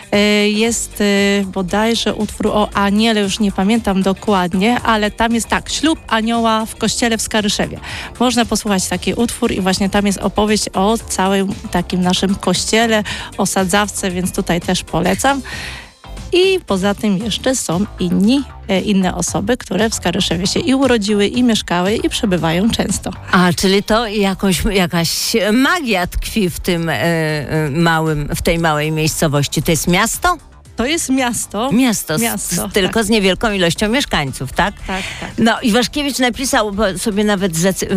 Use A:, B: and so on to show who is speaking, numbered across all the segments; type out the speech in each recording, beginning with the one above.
A: Jest bodajże utwór o Aniele, już nie pamiętam dokładnie, ale tam jest tak, ślub anioła w kościele w Skaryszewie. Można posłuchać taki utwór i właśnie tam jest opowieść o całym takim naszym kościele, o sadzawce, więc tutaj też polecam. I poza tym jeszcze są inne osoby, które w Skaryszewie się i urodziły, i mieszkały, i przebywają często.
B: A, czyli to jakaś magia tkwi w tym w tej małej miejscowości. To jest miasto?
A: To jest miasto.
B: Tylko
A: tak.
B: z niewielką ilością mieszkańców, tak?
A: Tak, tak.
B: No, Iwaszkiewicz napisał, bo sobie nawet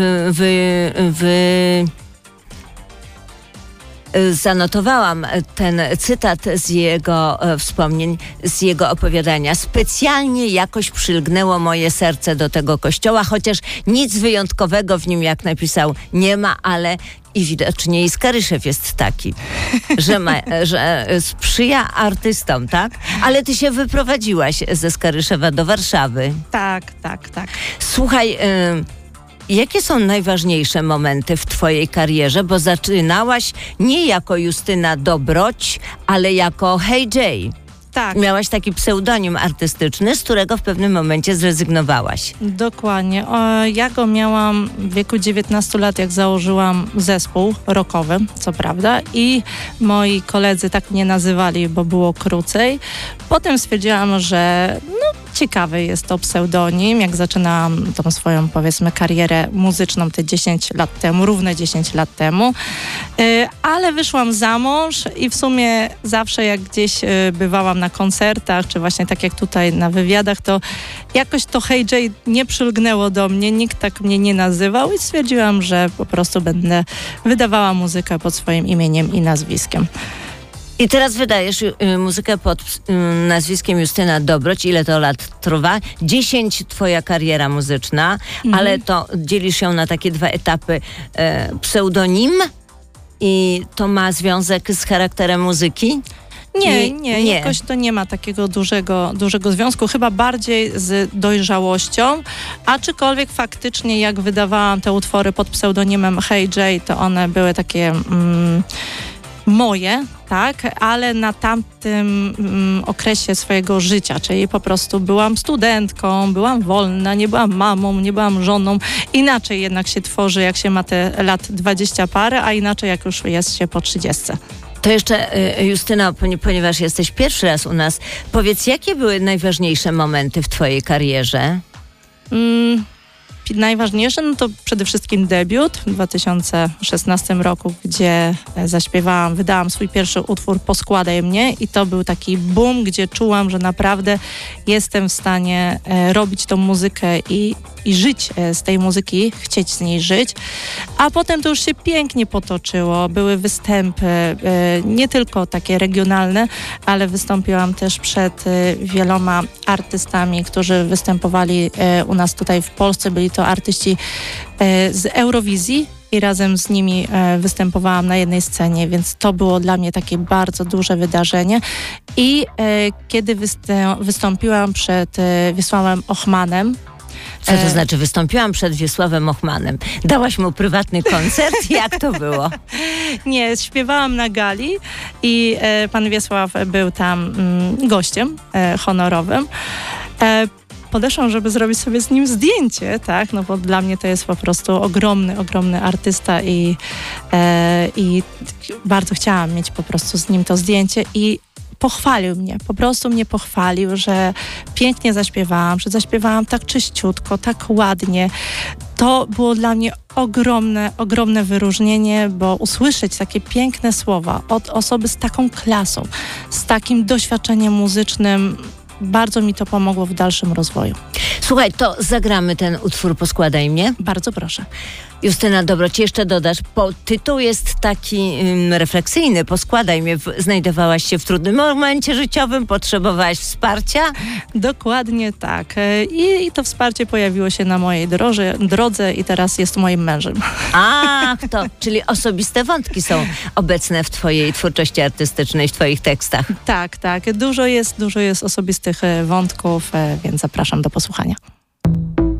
B: zanotowałam ten cytat z jego wspomnień, z jego opowiadania. Specjalnie jakoś przylgnęło moje serce do tego kościoła, chociaż nic wyjątkowego w nim, jak napisał, nie ma, ale i widocznie i Skaryszew jest taki, że sprzyja artystom, tak? Ale ty się wyprowadziłaś ze Skaryszewa do Warszawy.
A: Tak.
B: Słuchaj, jakie są najważniejsze momenty w twojej karierze? Bo zaczynałaś nie jako Justyna Dobroć, ale jako Hey J.
A: Tak.
B: Miałaś taki pseudonim artystyczny, z którego w pewnym momencie zrezygnowałaś.
A: Dokładnie. Ja go miałam w wieku 19 lat, jak założyłam zespół rockowy, co prawda, i moi koledzy tak mnie nazywali, bo było krócej. Potem stwierdziłam, że ciekawy jest to pseudonim, jak zaczynałam tą swoją, powiedzmy, karierę muzyczną te 10 lat temu, równe 10 lat temu, ale wyszłam za mąż i w sumie zawsze jak gdzieś bywałam na koncertach, czy właśnie tak jak tutaj na wywiadach, to jakoś to Hey J nie przylgnęło do mnie, nikt tak mnie nie nazywał i stwierdziłam, że po prostu będę wydawała muzykę pod swoim imieniem i nazwiskiem.
B: I teraz wydajesz muzykę pod nazwiskiem Justyna Dobroć. Ile to lat trwa? 10 twoja kariera muzyczna, ale to dzielisz ją na takie dwa etapy. Pseudonim i to ma związek z charakterem muzyki?
A: Nie, jakoś to nie ma takiego dużego związku, chyba bardziej z dojrzałością, aczkolwiek faktycznie jak wydawałam te utwory pod pseudonimem Hey J, to one były takie moje, tak, ale na tamtym okresie swojego życia, czyli po prostu byłam studentką, byłam wolna, nie byłam mamą, nie byłam żoną. Inaczej jednak się tworzy, jak się ma te lat 20 parę, a inaczej jak już jest się po 30.
B: To jeszcze, Justyna, ponieważ jesteś pierwszy raz u nas, powiedz, jakie były najważniejsze momenty w twojej karierze?
A: Najważniejsze to przede wszystkim debiut w 2016 roku, gdzie wydałam swój pierwszy utwór Poskładaj mnie i to był taki boom, gdzie czułam, że naprawdę jestem w stanie robić tą muzykę i żyć z tej muzyki, chcieć z niej żyć. A potem to już się pięknie potoczyło. Były występy, nie tylko takie regionalne, ale wystąpiłam też przed wieloma artystami, którzy występowali u nas tutaj w Polsce. Byli to artyści z Eurowizji i razem z nimi występowałam na jednej scenie, więc to było dla mnie takie bardzo duże wydarzenie. I kiedy wystąpiłam przed Wiesławem Ochmanem.
B: Co to znaczy wystąpiłam przed Wiesławem Ochmanem? Dałaś mu prywatny koncert? Jak to było?
A: Nie, śpiewałam na gali i pan Wiesław był tam gościem honorowym. Podeszłam, żeby zrobić sobie z nim zdjęcie, tak, no bo dla mnie to jest po prostu ogromny artysta i bardzo chciałam mieć po prostu z nim to zdjęcie i pochwalił mnie, po prostu mnie pochwalił, że pięknie zaśpiewałam, że zaśpiewałam tak czyściutko, tak ładnie. To było dla mnie ogromne wyróżnienie, bo usłyszeć takie piękne słowa od osoby z taką klasą, z takim doświadczeniem muzycznym, bardzo mi to pomogło w dalszym rozwoju.
B: Słuchaj, to zagramy ten utwór Poskładaj mnie.
A: Bardzo proszę.
B: Justyna Dobroć, jeszcze dodasz, bo tytuł jest taki refleksyjny. Poskładaj mnie. Znajdowałaś się w trudnym momencie życiowym, potrzebowałaś wsparcia?
A: Dokładnie tak. I to wsparcie pojawiło się na mojej drodze i teraz jest moim mężem.
B: Ach, czyli osobiste wątki są obecne w twojej twórczości artystycznej, w twoich tekstach.
A: Tak. Dużo jest osobistych wątków, więc zapraszam do posłuchania.